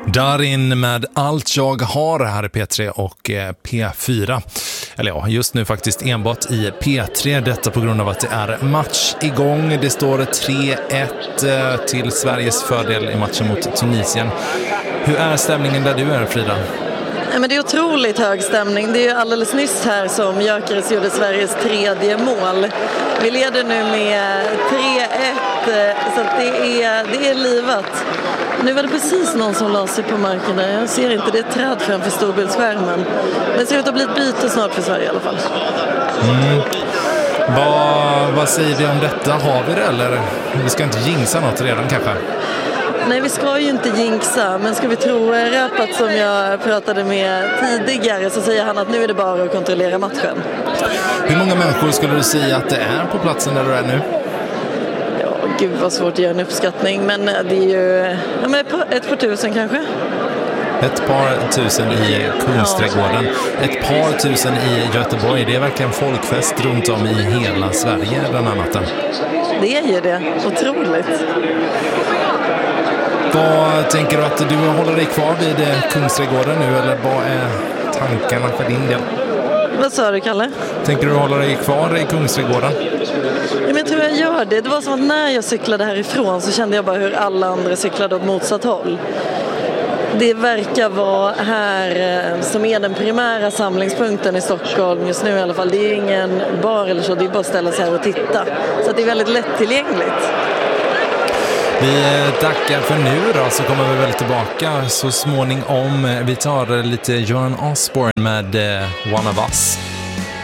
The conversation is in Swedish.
Darin med Allt jag har här i P3 och P4. Eller ja, just nu faktiskt enbart i P3. Detta på grund av att det är match igång. Det står 3-1 till Sveriges fördel i matchen mot Tunisien. Hur är stämningen där du är, Frida? Men det är otroligt hög stämning. Det är ju alldeles nyss här som Gyökeres gjorde Sveriges 3:e mål. Vi leder nu med 3-1, så att det är livat. Nu var det precis någon som la sig på marken där. Jag ser inte, det är ett träd framför storbildsskärmen. Men det ser ut att bli ett byte snart för Sverige i alla fall. Vad säger vi om detta? Har vi det eller? Vi ska inte jinxa något redan kanske? Nej, vi ska ju inte jinxa, men ska vi tro Rapat som jag pratade med tidigare så säger han att nu är det bara att kontrollera matchen. Hur många människor skulle du säga att det är på platsen där du är nu? Ja, gud vad svårt att göra en uppskattning, men det är ju ett par tusen kanske. Ett par tusen i Kungsträdgården. Ett par tusen i Göteborg. Det är verkligen folkfest runt om i hela Sverige den här natten. Det är ju det. Otroligt. Vad tänker du att du håller dig kvar vid Kungsträdgården nu, eller vad är tankarna för din del? Vad sa du, Kalle? Tänker du hålla dig kvar i Kungsträdgården? Ja, men jag tror jag gör det. Det var som att när jag cyklade härifrån så kände jag bara hur alla andra cyklade åt motsatt håll. Det verkar vara här som är den primära samlingspunkten i Stockholm just nu i alla fall. Det är ingen bar eller så, det är bara att ställa sig här och titta. Så att det är väldigt lättillgängligt. Vi tackar för nu då, så kommer vi väl tillbaka så småningom. Vi tar lite Joan Osborne med One of Us.